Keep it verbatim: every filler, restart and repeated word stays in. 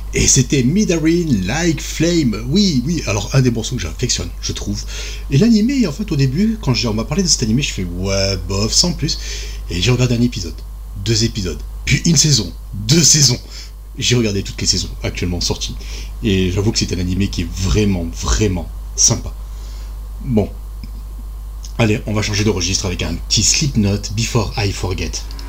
Et c'était Midori Like Flame. Oui, oui, alors un des morceaux que j'affectionne, je trouve. Et l'animé, en fait, au début, quand j'ai- on m'a parlé de cet animé, je fais ouais, bof, sans plus. Et j'ai regardé un épisode, deux épisodes, puis une saison, deux saisons. J'ai regardé toutes les saisons actuellement sorties. Et j'avoue que c'est un animé qui est vraiment, vraiment sympa. Bon, allez, on va changer de registre avec un petit Slipknot Before I Forget.